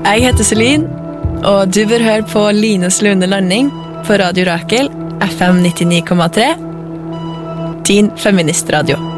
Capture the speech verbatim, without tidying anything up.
Jeg heter Celine, og du bør høre på Lines Lune Landing på Radio Rakel, F M nittionio komma tre, din feministradio.